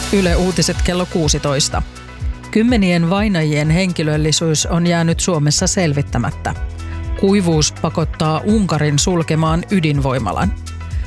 Yle Uutiset kello 16. Kymmenien vainajien henkilöllisyys on jäänyt Suomessa selvittämättä. Kuivuus pakottaa Unkarin sulkemaan ydinvoimalan.